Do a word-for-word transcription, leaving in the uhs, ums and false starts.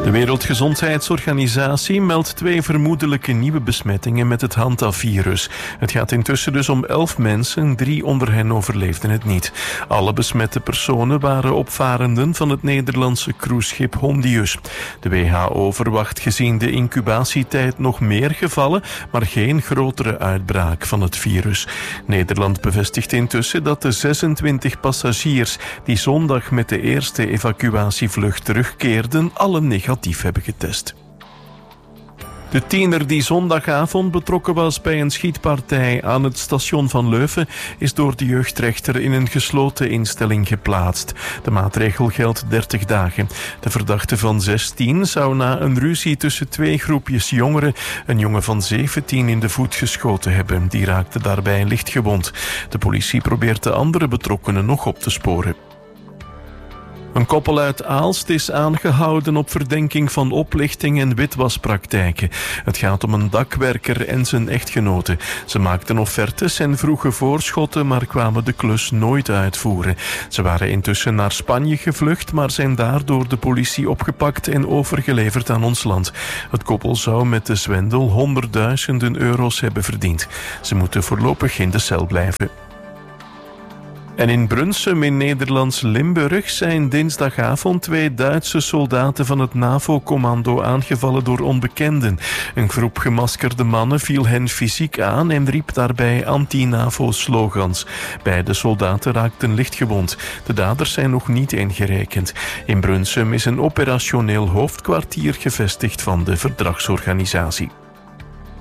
De Wereldgezondheidsorganisatie meldt twee vermoedelijke nieuwe besmettingen met het Hantavirus. Het gaat intussen dus om elf mensen, drie onder hen overleefden het niet. Alle besmette personen waren opvarenden van het Nederlandse cruiseschip Hondius. De W H O verwacht gezien de incubatietijd nog meer gevallen, maar geen grotere uitbraak van het virus. Nederland bevestigt intussen dat de zesentwintig passagiers die zondag met de eerste evacuatievlucht terugkeerden, alle negatief hebben getest. De tiener die zondagavond betrokken was bij een schietpartij aan het station van Leuven is door de jeugdrechter in een gesloten instelling geplaatst. De maatregel geldt dertig dagen. De verdachte van zestien zou na een ruzie tussen twee groepjes jongeren een jongen van zeventien in de voet geschoten hebben. Die raakte daarbij licht gewond. De politie probeert de andere betrokkenen nog op te sporen. Een koppel uit Aalst is aangehouden op verdenking van oplichting en witwaspraktijken. Het gaat om een dakwerker en zijn echtgenote. Ze maakten offertes en vroegen voorschotten, maar kwamen de klus nooit uitvoeren. Ze waren intussen naar Spanje gevlucht, maar zijn daar door de politie opgepakt en overgeleverd aan ons land. Het koppel zou met de zwendel honderdduizenden euro's hebben verdiend. Ze moeten voorlopig in de cel blijven. En in Brunsum in Nederlands Limburg zijn dinsdagavond twee Duitse soldaten van het NAVO-commando aangevallen door onbekenden. Een groep gemaskerde mannen viel hen fysiek aan en riep daarbij anti-NAVO-slogans. Beide soldaten raakten lichtgewond. De daders zijn nog niet ingerekend. In Brunsum is een operationeel hoofdkwartier gevestigd van de verdragsorganisatie.